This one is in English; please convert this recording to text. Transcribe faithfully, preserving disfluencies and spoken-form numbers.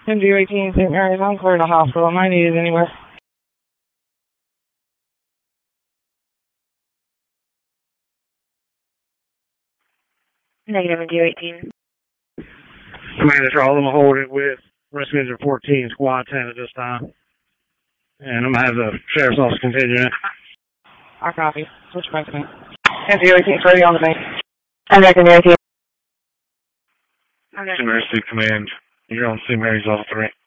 M D eighteen, Saint Mary's, I'm clear to hospital. Am I needed anywhere? Negative, M D eighteen. Commander, all I'm going to hold it with Rescue Engine fourteen, Squad ten at this time. And I'm going to have the Sheriff's Office continue it. I copy. Switch back to me. M D eighteen, ready on the main. I'm back in the eighteen. Saint Mary's State Command, you're on Saint Mary's Level three.